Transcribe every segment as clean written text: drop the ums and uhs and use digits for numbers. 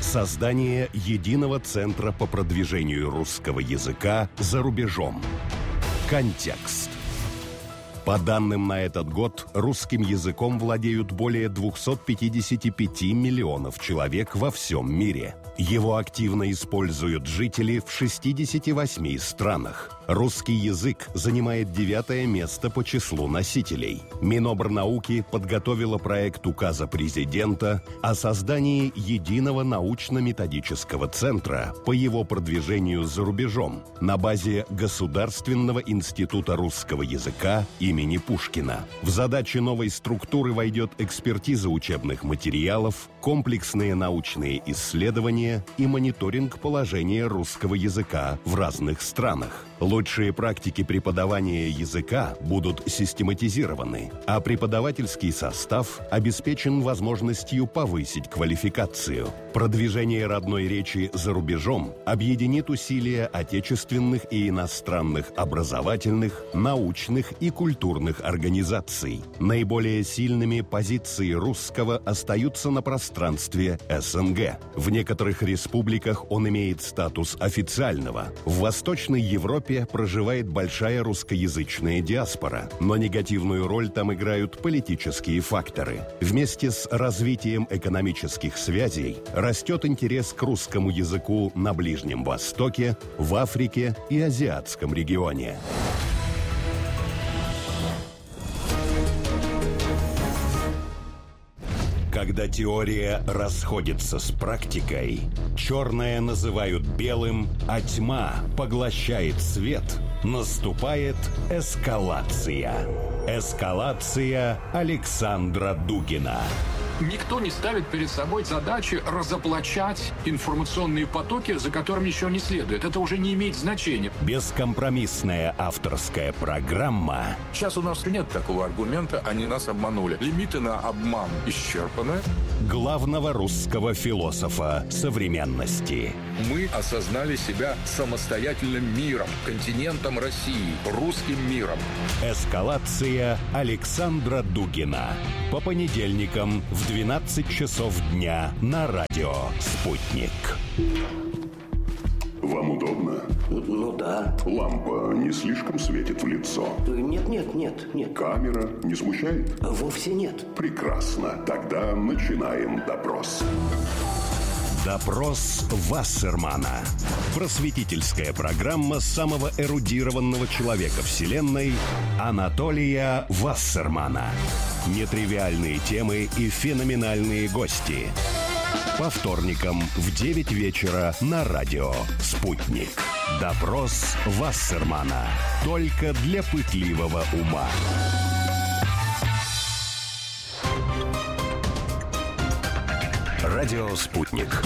Создание единого центра по продвижению русского языка за рубежом. Контекст. По данным на этот год, русским языком владеют более 255 миллионов человек во всем мире. Его активно используют жители в 68 странах. Русский язык занимает 9-е место по числу носителей. Минобрнауки подготовила проект указа президента о создании единого научно-методического центра по его продвижению за рубежом на базе Государственного института русского языка имени Пушкина. В задачи новой структуры войдет экспертиза учебных материалов, комплексные научные исследования и мониторинг положения русского языка в разных странах. Лучшие практики преподавания языка будут систематизированы, а преподавательский состав обеспечен возможностью повысить квалификацию. Продвижение родной речи за рубежом объединит усилия отечественных и иностранных образовательных, научных и культурных организаций. Наиболее сильными позиции русского остаются на пространстве СНГ. В некоторых республиках он имеет статус официального. В Восточной Европе проживает большая русскоязычная диаспора, но негативную роль там играют политические факторы. Вместе с развитием экономических связей растет интерес к русскому языку на Ближнем Востоке, в Африке и Азиатском регионе. Когда теория расходится с практикой, черное называют белым, а тьма поглощает свет, наступает эскалация. Эскалация Александра Дугина. Никто не ставит перед собой задачи разоблачать информационные потоки, за которыми еще не следует. Это уже не имеет значения. Бескомпромиссная авторская программа. Сейчас у нас нет такого аргумента, они нас обманули. Лимиты на обман исчерпаны. Главного русского философа современности. Мы осознали себя самостоятельным миром, континентом России, русским миром. Эскалация Александра Дугина. По понедельникам в 12 часов дня на радио «Спутник». Вам удобно? Ну да. Лампа не слишком светит в лицо? Нет. Камера не смущает? Вовсе нет. Прекрасно. Тогда начинаем допрос. Допрос Вассермана. Просветительская программа самого эрудированного человека Вселенной Анатолия Вассермана. Нетривиальные темы и феноменальные гости. По вторникам в 9 вечера на радио «Спутник». Допрос Вассермана. Только для пытливого ума. Радио «Спутник».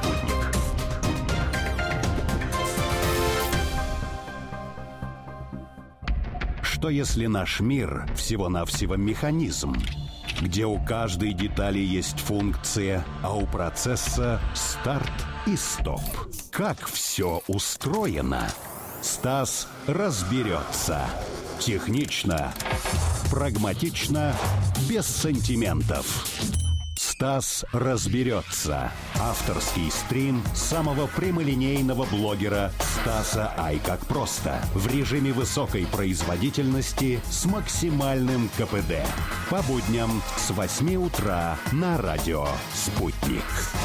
Что если наш мир всего-навсего механизм, где у каждой детали есть функция, а у процесса старт и стоп? Как все устроено? Стас разберется. Технично, прагматично, без сантиментов. Стас разберется. Авторский стрим самого прямолинейного блогера Стаса Ай как просто. В режиме высокой производительности с максимальным КПД. По будням с 8 утра на радио «Спутник».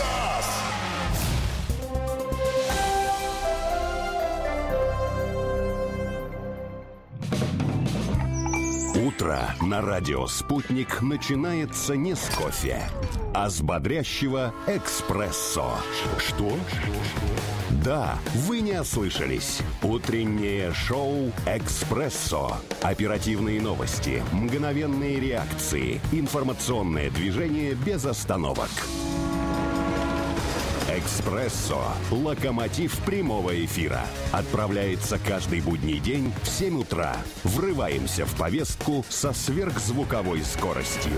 Утро на радио «Спутник» начинается не с кофе, а с бодрящего эспрессо. Что? Да, вы не ослышались. Утреннее шоу «Экспрессо». Оперативные новости, мгновенные реакции, информационное движение без остановок. «Экспрессо» – локомотив прямого эфира. Отправляется каждый будний день в 7 утра. Врываемся в повестку со сверхзвуковой скоростью.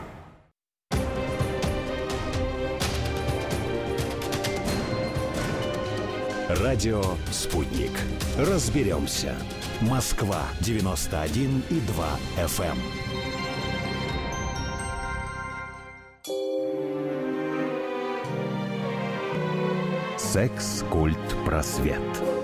Радио «Спутник». Разберемся. Москва, 91,2 FM. Секс, культ, просвет.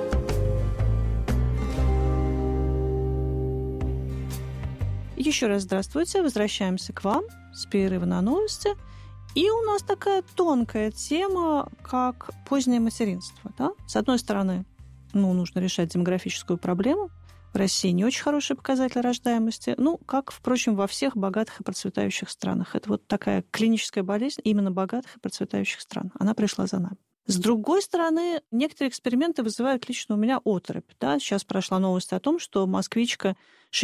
Еще раз здравствуйте, возвращаемся к вам с перерыва на новости. И у нас такая тонкая тема, как позднее материнство. Да? С одной стороны, нужно решать демографическую проблему. В России не очень хороший показатель рождаемости, как, впрочем, во всех богатых и процветающих странах. Это вот такая клиническая болезнь именно богатых и процветающих стран. Она пришла за нами. С другой стороны, некоторые эксперименты вызывают лично у меня оторопь. Да? Сейчас прошла новость о том, что москвичка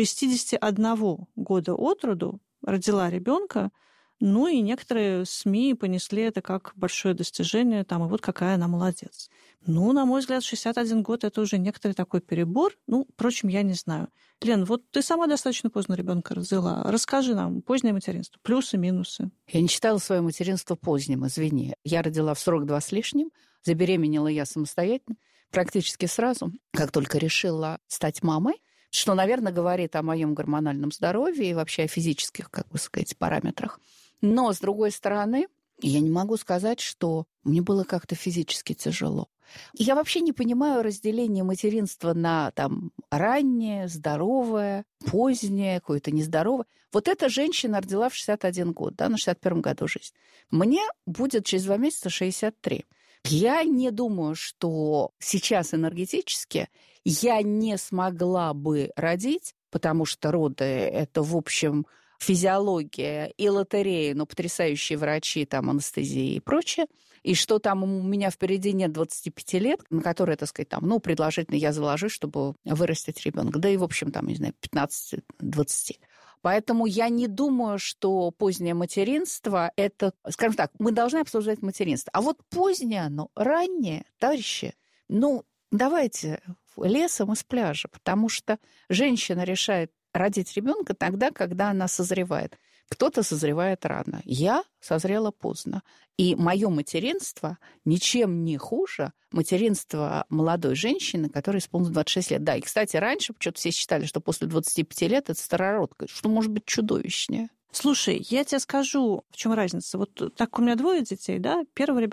61 года от роду родила ребенка, и некоторые СМИ понесли это как большое достижение, и вот какая она молодец. На мой взгляд, 61 год – это уже некоторый такой перебор. Впрочем, я не знаю. Лен, вот ты сама достаточно поздно ребенка родила. Расскажи нам, позднее материнство, плюсы, минусы. Я не считала свое материнство поздним, извини. Я родила в 42 с лишним, забеременела я самостоятельно, практически сразу, как только решила стать мамой, что, наверное, говорит о моем гормональном здоровье и вообще о физических, параметрах. Но, с другой стороны, я не могу сказать, что мне было как-то физически тяжело. Я вообще не понимаю разделение материнства на раннее, здоровое, позднее, какое-то нездоровое. Вот эта женщина родила в 61 год, на 61 году жизни. Мне будет через 2 месяца 63. Я не думаю, что сейчас энергетически я не смогла бы родить, потому что роды – это, в общем, физиология и лотерея, потрясающие врачи, анестезия и прочее, и что у меня впереди нет 25 лет, на которые, предположительно я заложусь, чтобы вырастить ребенка, да и, в общем, 15-20. Поэтому я не думаю, что позднее материнство – это, скажем так, мы должны обсуждать материнство. А вот позднее, раннее, товарищи, давайте лесом из пляжа, потому что женщина решает родить ребенка тогда, когда она созревает. Кто-то созревает рано. Я созрела поздно. И мое материнство ничем не хуже материнства молодой женщины, которой исполнилось 26 лет. Да, и, кстати, раньше почему-то все считали, что после 25 лет это старородка, что может быть чудовищнее. Слушай, я тебе скажу, в чем разница. Вот так у меня 2 детей, да? Первый ребенок